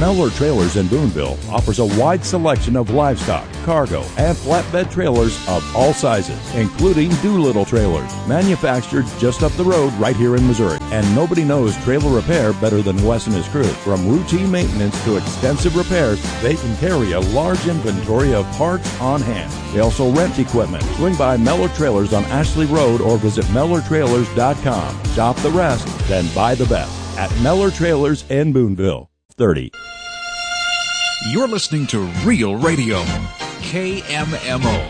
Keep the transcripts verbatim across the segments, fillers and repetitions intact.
Mellor Trailers in Boonville offers a wide selection of livestock, cargo, and flatbed trailers of all sizes, including Doolittle trailers, manufactured just up the road right here in Missouri. And nobody knows trailer repair better than Wes and his crew. From routine maintenance to extensive repairs, they can carry a large inventory of parts on hand. They also rent equipment. Swing by Mellor Trailers on Ashley Road or visit Mellor Trailers dot com. Shop the rest, then buy the best at Mellor Trailers in Boonville. thirty. You're listening to Real Radio, K M M O.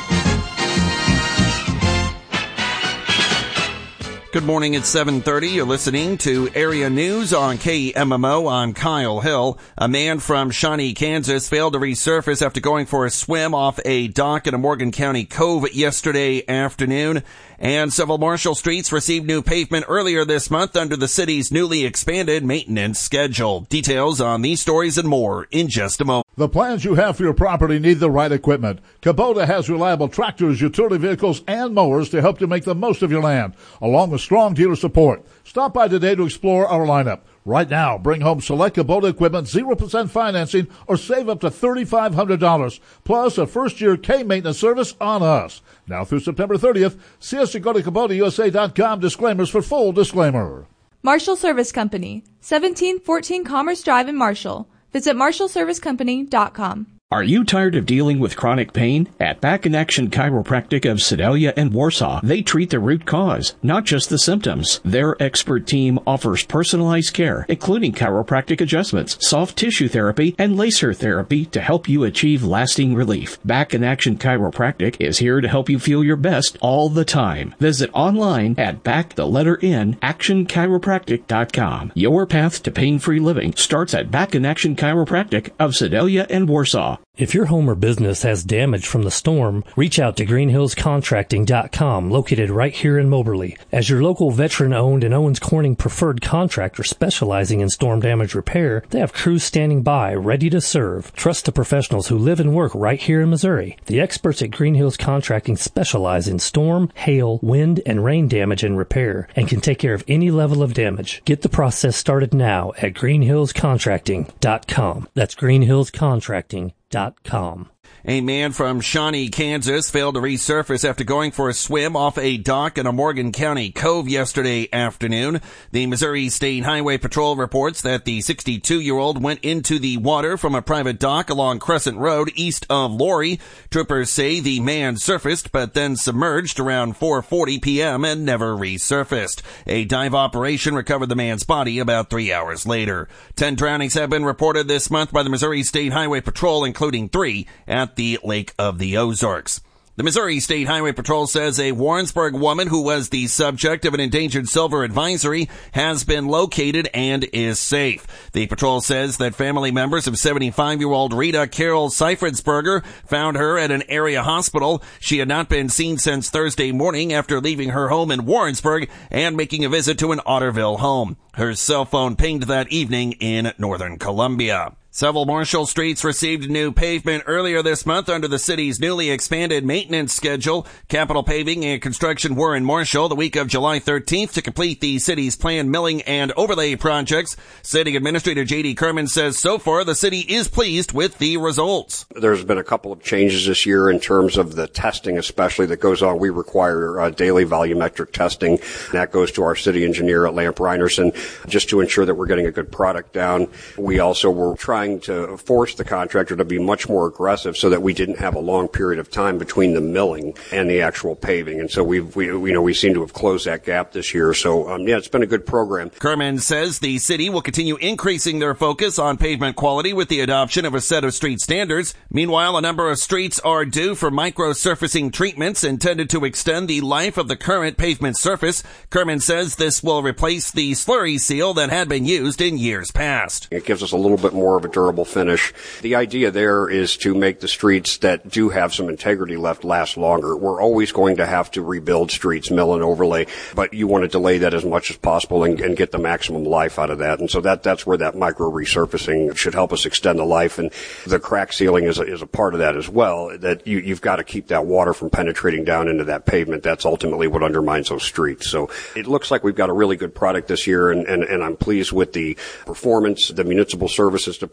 Good morning, it's seven thirty. You're listening to Area News on K M M O. I'm Kyle Hill. A man from Shawnee, Kansas failed to resurface after going for a swim off a dock in a Morgan County cove yesterday afternoon. And several Marshall streets received new pavement earlier this month under the city's newly expanded maintenance schedule. Details on these stories and more in just a moment. The plans you have for your property need the right equipment. Kubota has reliable tractors, utility vehicles, and mowers to help you make the most of your land, along with strong dealer support. Stop by today to explore our lineup. Right now, bring home select Kubota equipment, zero percent financing, or save up to three thousand five hundred dollars, plus a first-year K-maintenance service on us. Now through September thirtieth, see us at go to Kubota U S A dot com. Disclaimers for full disclaimer. Marshall Service Company, seventeen fourteen Commerce Drive in Marshall. Visit marshall service company dot com. Are you tired of dealing with chronic pain? At Back in Action Chiropractic of Sedalia and Warsaw, they treat the root cause, not just the symptoms. Their expert team offers personalized care, including chiropractic adjustments, soft tissue therapy, and laser therapy to help you achieve lasting relief. Back in Action Chiropractic is here to help you feel your best all the time. Visit online at back the letter N action chiropractic dot com. Your path to pain-free living starts at Back in Action Chiropractic of Sedalia and Warsaw. If your home or business has damage from the storm, reach out to green hills contracting dot com, located right here in Moberly. As your local veteran-owned and Owens Corning preferred contractor specializing in storm damage repair, they have crews standing by, ready to serve. Trust the professionals who live and work right here in Missouri. The experts at Green Hills Contracting specialize in storm, hail, wind, and rain damage and repair, and can take care of any level of damage. Get the process started now at green hills contracting dot com. That's green hills contracting dot com. A man from Shawnee, Kansas failed to resurface after going for a swim off a dock in a Morgan County cove yesterday afternoon. The Missouri State Highway Patrol reports that the sixty-two-year-old went into the water from a private dock along Crescent Road east of Laurie. Troopers say the man surfaced but then submerged around four forty p.m. and never resurfaced. A dive operation recovered the man's body about three hours later. Ten drownings have been reported this month by the Missouri State Highway Patrol, including three at the Lake of the Ozarks. The Missouri State Highway Patrol says a Warrensburg woman who was the subject of an endangered silver advisory has been located and is safe. The patrol says that family members of seventy-five-year-old Rita Carol Seifridsberger found her at an area hospital. She had not been seen since Thursday morning after leaving her home in Warrensburg and making a visit to an Otterville home. Her cell phone pinged that evening in Northern Columbia. Several Marshall streets received new pavement earlier this month under the city's newly expanded maintenance schedule. Capital Paving and Construction were in Marshall the week of July thirteenth to complete the city's planned milling and overlay projects. City Administrator J D Kerman says so far the city is pleased with the results. There's been a couple of changes this year in terms of the testing especially that goes on. We require uh, daily volumetric testing. That goes to our city engineer at Lamp Reinerson just to ensure that we're getting a good product down. We also were trying to force the contractor to be much more aggressive so that we didn't have a long period of time between the milling and the actual paving. And so we've, we, you know, we seem to have closed that gap this year. So, um, yeah, it's been a good program. Kerman says the city will continue increasing their focus on pavement quality with the adoption of a set of street standards. Meanwhile, a number of streets are due for micro-surfacing treatments intended to extend the life of the current pavement surface. Kerman says this will replace the slurry seal that had been used in years past. It gives us a little bit more of a durable finish. The idea there is to make the streets that do have some integrity left last longer. We're always going to have to rebuild streets, mill and overlay, but you want to delay that as much as possible and, and get the maximum life out of that. And so that that's where that micro resurfacing should help us extend the life. And the crack sealing is a, is a part of that as well, that you, you've got to keep that water from penetrating down into that pavement. That's ultimately what undermines those streets. So it looks like we've got a really good product this year, and, and, and I'm pleased with the performance. The municipal services department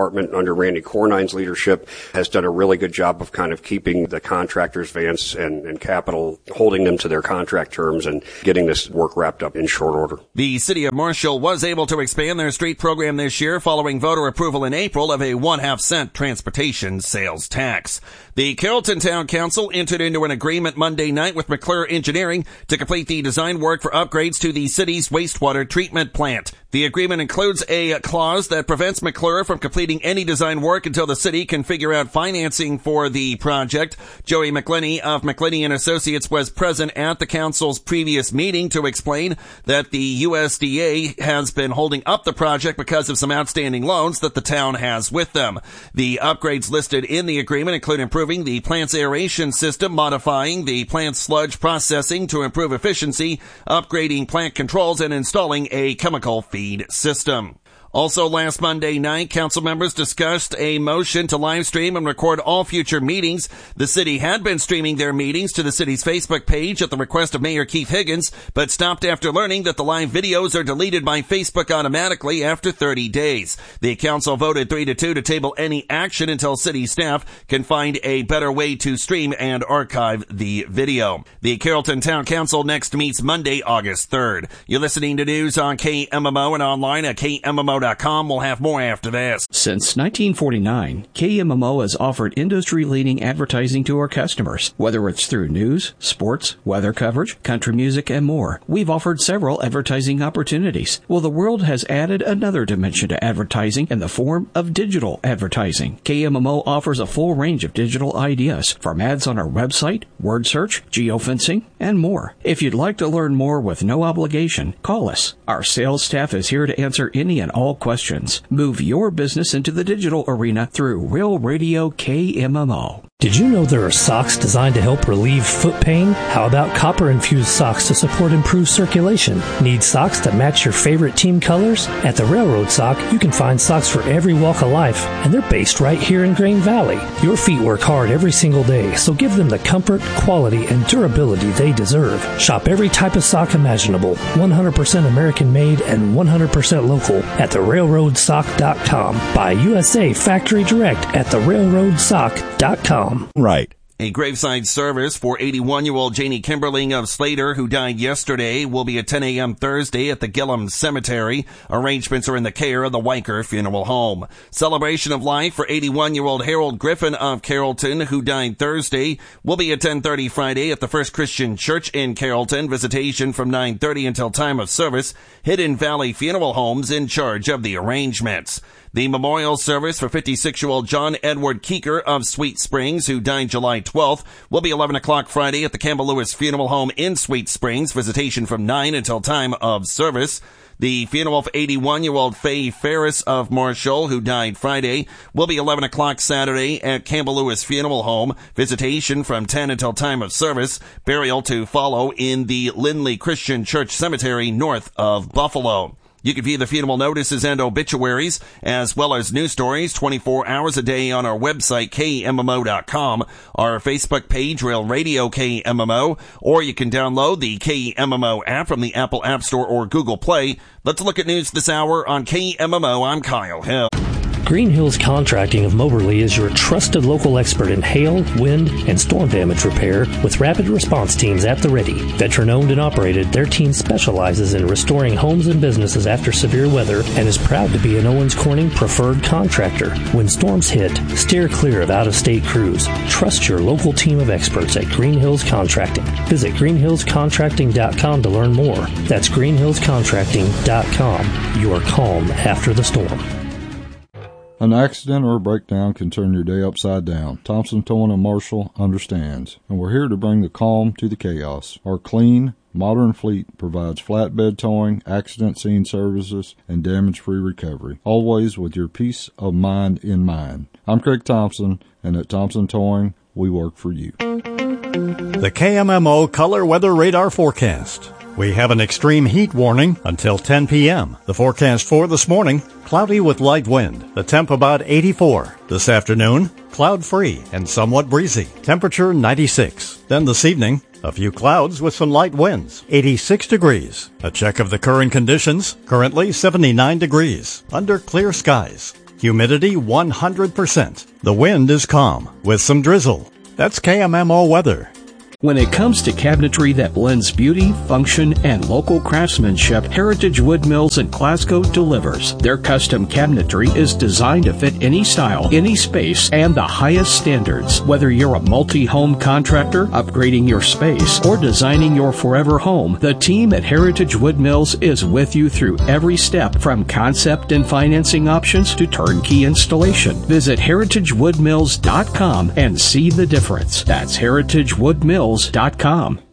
department under Randy Cornine's leadership has done a really good job of kind of keeping the contractors, Vance and, and Capital, holding them to their contract terms and getting this work wrapped up in short order. The city of Marshall was able to expand their street program this year following voter approval in April of a one-half cent transportation sales tax. The Carrollton Town Council entered into an agreement Monday night with McClure Engineering to complete the design work for upgrades to the city's wastewater treatment plant. The agreement includes a clause that prevents McClure from completing any design work until the city can figure out financing for the project. Joey McClenny of McClenny and Associates was present at the council's previous meeting to explain that the U S D A has been holding up the project because of some outstanding loans that the town has with them. The upgrades listed in the agreement include improving the plant's aeration system, modifying the plant's sludge processing to improve efficiency, upgrading plant controls, and installing a chemical feed system. Also last Monday night, council members discussed a motion to live stream and record all future meetings. The city had been streaming their meetings to the city's Facebook page at the request of Mayor Keith Higgins, but stopped after learning that the live videos are deleted by Facebook automatically after thirty days. The council voted three to two to table any action until city staff can find a better way to stream and archive the video. The Carrollton Town Council next meets Monday, August third. You're listening to news on K M M O and online at K M M O dot com. We'll have more after this. Since nineteen forty-nine, K M M O has offered industry-leading advertising to our customers. Whether it's through news, sports, weather coverage, country music, and more, we've offered several advertising opportunities. Well, the world has added another dimension to advertising in the form of digital advertising. K M M O offers a full range of digital ideas, from ads on our website, word search, geofencing, and more. If you'd like to learn more with no obligation, call us. Our sales staff is here to answer any and all questions. Move your business into the digital arena through Real Radio K M M O. Did you know there are socks designed to help relieve foot pain? How about copper-infused socks to support improved circulation? Need socks that match your favorite team colors? At the Railroad Sock, you can find socks for every walk of life, and they're based right here in Grain Valley. Your feet work hard every single day, so give them the comfort, quality, and durability they deserve. Shop every type of sock imaginable, one hundred percent American-made and one hundred percent local at the railroad sock dot com. Buy U S A factory direct at the railroad sock dot com. Right. A graveside service for eighty-one-year-old Janie Kimberling of Slater, who died yesterday, will be at ten a.m. Thursday at the Gillum Cemetery. Arrangements are in the care of the Weicker Funeral Home. Celebration of life for eighty-one-year-old Harold Griffin of Carrollton, who died Thursday, will be at ten thirty Friday at the First Christian Church in Carrollton. Visitation from nine thirty until time of service. Hidden Valley Funeral Homes in charge of the arrangements. The memorial service for fifty-six-year-old John Edward Keeker of Sweet Springs, who died July twelfth, will be eleven o'clock Friday at the Campbell Lewis Funeral Home in Sweet Springs. Visitation from nine until time of service. The funeral for eighty-one-year-old Faye Ferris of Marshall, who died Friday, will be eleven o'clock Saturday at Campbell Lewis Funeral Home. Visitation from ten until time of service. Burial to follow in the Lindley Christian Church Cemetery north of Buffalo. You can view the funeral notices and obituaries, as well as news stories twenty-four hours a day on our website, K M M O dot com, our Facebook page, Real Radio K M M O, or you can download the K M M O app from the Apple App Store or Google Play. Let's look at news this hour on K M M O. I'm Kyle Hill. Green Hills Contracting of Moberly is your trusted local expert in hail, wind, and storm damage repair with rapid response teams at the ready. Veteran-owned and operated, their team specializes in restoring homes and businesses after severe weather and is proud to be an Owens Corning preferred contractor. When storms hit, steer clear of out-of-state crews. Trust your local team of experts at Green Hills Contracting. Visit green hills contracting dot com to learn more. That's green hills contracting dot com. Your calm after the storm. An accident or a breakdown can turn your day upside down. Thompson Towing and Marshall understands, and we're here to bring the calm to the chaos. Our clean, modern fleet provides flatbed towing, accident scene services, and damage-free recovery, always with your peace of mind in mind. I'm Craig Thompson, and at Thompson Towing, we work for you. The K M M O Color Weather Radar Forecast. We have an extreme heat warning until ten p.m. The forecast for this morning, cloudy with light wind. The temp about eighty-four. This afternoon, cloud-free and somewhat breezy. Temperature ninety-six. Then this evening, a few clouds with some light winds. eighty-six degrees. A check of the current conditions, currently seventy-nine degrees. Under clear skies. Humidity one hundred percent. The wind is calm with some drizzle. That's K M M O weather. When it comes to cabinetry that blends beauty, function, and local craftsmanship, Heritage Wood Mills in Glasgow delivers. Their custom cabinetry is designed to fit any style, any space, and the highest standards. Whether you're a multi-home contractor, upgrading your space, or designing your forever home, the team at Heritage Wood Mills is with you through every step, from concept and financing options to turnkey installation. Visit heritage wood mills dot com and see the difference. That's heritage wood mills dot com.